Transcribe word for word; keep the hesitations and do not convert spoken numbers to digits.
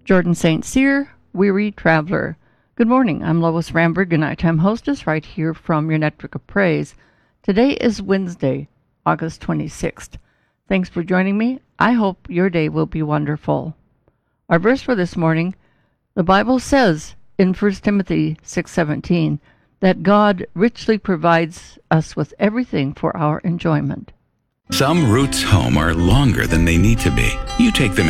Jordan Saint Cyr, Weary Traveler. Good morning, I'm Lois Ramberg, your nighttime hostess right here from your Network of Praise. Today is Wednesday, August twenty-sixth. Thanks for joining me. I hope your day will be wonderful. Our verse for this morning, the Bible says in First Timothy six seventeen that God richly provides us with everything for our enjoyment. Some routes home are longer than they need to be. You take them